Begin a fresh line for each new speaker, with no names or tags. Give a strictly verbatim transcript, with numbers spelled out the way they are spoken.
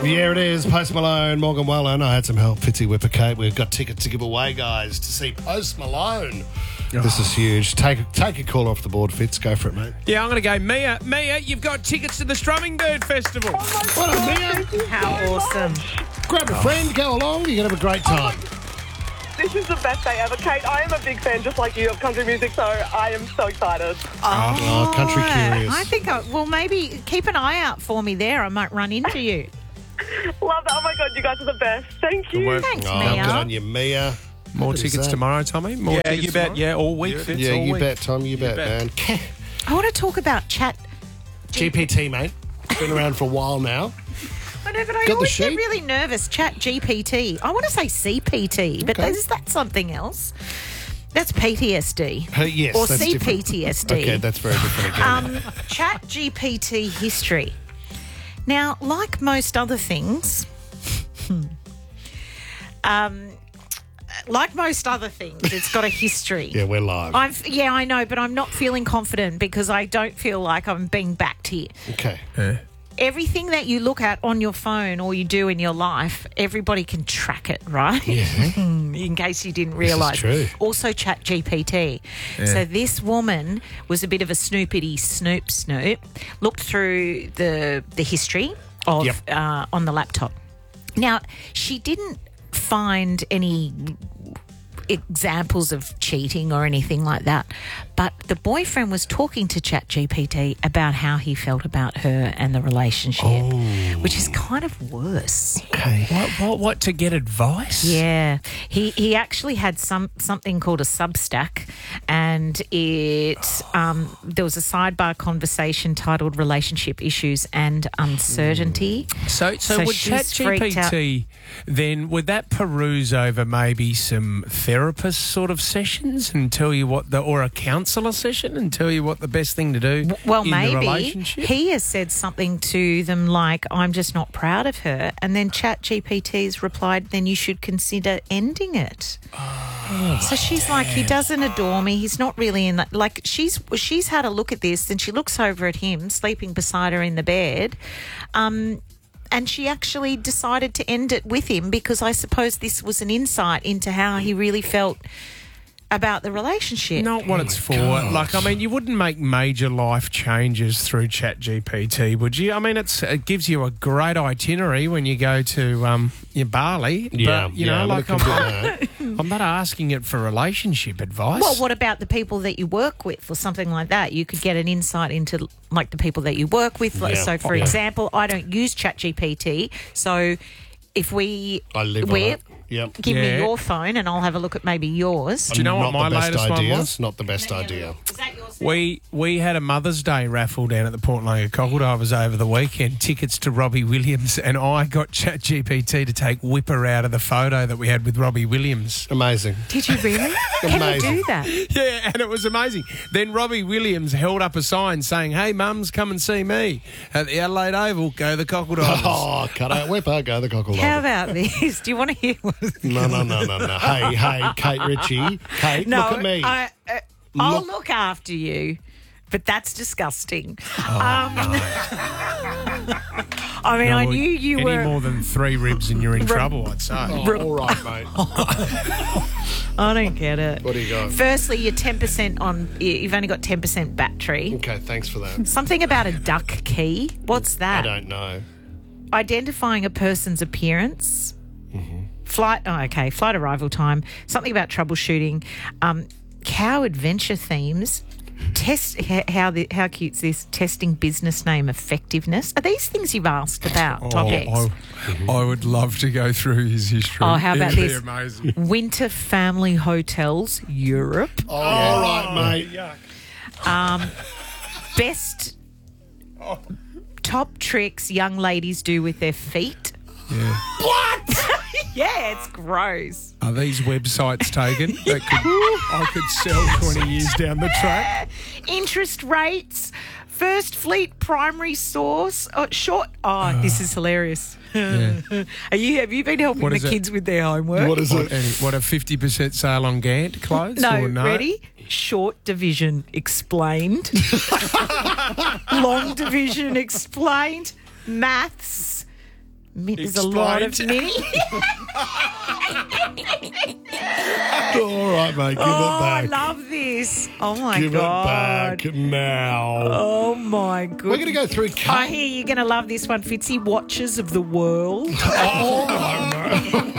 Yeah, it is. Post Malone, Morgan Wallen. I had some help. Fitzy Whipper Kate. We've got tickets to give away, guys, to see Post Malone. Oh. This is huge. Take, take a call off the board, Fitz. Go for it, mate.
Yeah, I'm going to go. Mia, Mia, you've got tickets to the Strumming Bird Festival.
Oh what a Mia.
How
so
awesome.
Much. Grab a friend, go along. You're going to have a great time.
Oh this is the best day ever. Kate, I am a big fan, just like you, of country music, so I am so excited.
Oh, oh country curious.
I think, I, well, maybe keep an eye out for me there. I might run into you.
Love that. Oh, my God, you guys are the best. Thank you.
Thanks,
oh,
Mia.
Good on you, Mia.
More tickets tomorrow, Tommy? More
yeah, you bet.
Tomorrow?
Yeah, all week, Fitz.
Yeah,
all
you
week.
bet, Tom. You, you bet, bet, man.
I want to talk about chat.
G P T, mate. It's been around for a while now.
I know, but I
Got
always get really nervous. Chat G P T. I want to say C P T, but
Okay.
is that something else? That's P T S D.
Uh, yes,
or
that's
C P T S D.
Different. Okay, that's very different again.
Um, Chat G P T history. Now, like most other things, um, like most other things, it's got a history.
Yeah, we're live.
I'm, yeah, I know, but I'm not feeling confident because I don't feel like I'm being backed here.
Okay.
Yeah.
Everything that you look at on your phone or you do in your life, everybody can track it, right?
Yeah.
In case you didn't realise.
This is true.
Also Chat G P T.
Yeah.
So this woman was a bit of a snoopity snoop snoop, looked through the the history of
Yep.
uh, on the laptop. Now, she didn't find any examples of cheating or anything like that, but the boyfriend was talking to Chat G P T about how he felt about her and the relationship,
Oh.
which is kind of worse.
Okay.
What, what, what, to get advice?
Yeah, he he actually had some something called a Substack, and it um, there was a sidebar conversation titled "Relationship Issues and Uncertainty."
So, so,
So
would
she's freaked
ChatGPT then, would that peruse over maybe some therapist sort of sessions and tell you what the, or a counsellor session and tell you what the best thing to do
Well,
in the
maybe
relationship?
he has said something to them like, "I'm just not proud of her," and then Chat G P T's replied, "Then you should consider ending it." Oh, so she's like, "He doesn't adore me. He's not really in that." Like she's she's had a look at this, and she looks over at him sleeping beside her in the bed. Um, And she actually decided to end it with him because I suppose this was an insight into how he really felt about the relationship.
Not what it's for.
God.
Like, I mean, you wouldn't make major life changes through ChatGPT, would you? I mean, it's it gives you a great itinerary when you go to um, your Bali.
Yeah,
but, you
yeah,
know,
but
like
it could
I'm,
do that.
I'm not asking it for relationship advice.
Well, what about the people that you work with or something like that? You could get an insight into like the people that you work with. Like,
Yeah.
So, for
Yeah.
example, I don't use ChatGPT. So if we...
I live on
we're-
it. Yep.
Give
Yeah.
me your phone and I'll have a look at maybe yours.
Do you know what
Not
my
the best
latest one
idea.
was?
Not the best idea.
Is that yours?
We we had a Mother's Day raffle down at the Port Langley Cockledivers over the weekend, tickets to Robbie Williams, and I got ChatGPT to take Whipper out of the photo that we had with Robbie Williams.
Amazing.
Did you really? Can you
Amazing.
do that?
Yeah, and it was amazing. Then Robbie Williams held up a sign saying, "Hey, mums, come and see me at the Adelaide Oval. Go the Cockledivers."
Oh, cut out Whipper, go the cockle.
How about this? Do you want to hear what...
No, no, no, no, no. Hey, hey, Kate Ritchie. Kate,
No,
look at me.
I, uh, I'll
Look-
look after you, but that's disgusting.
Oh,
um, I mean,
No,
I
well,
knew you
any
were.
more than three ribs and you're in trouble, I'd say.
Oh, all right, mate.
I don't get it.
What do you got?
Firstly, you're ten percent on. You've only got ten percent battery.
Okay, thanks for that.
Something about a duck key. What's
I
that?
don't know.
Identifying a person's appearance.
Mm-hmm.
Flight. Oh, okay. Flight arrival time. Something about troubleshooting. Um, cow adventure themes. Test h- how the, how cute's this? Testing business name effectiveness. Are these things you've asked about? Topics.
I, I would love to go through his history.
Oh, how about
It'd be
this?
amazing.
Winter family hotels, Europe.
Oh, all right, mate.
Um, best top tricks young ladies do with their feet.
Yeah.
Yeah, it's gross.
Are these websites taken that could, I could sell twenty years down the track?
Interest rates, First Fleet primary source. Oh, short. Oh, this is hilarious.
Yeah.
Are you? Have you been helping
What
the
is it?
kids with their homework?
What is
What,
it?
any, what a fifty percent sale on Gant clothes?
No,
or no?
ready? Short division explained. Long division explained. Maths. Mi- There's a lot of
Explain.
mini.
All right, mate. Give
Oh,
it
I
back.
love this. Oh, my
Give
God.
it back now.
Oh, my goodness.
We're going to go through.
I hear you're going to love this one, Fitzy. Watches of the World.
Oh, no, no.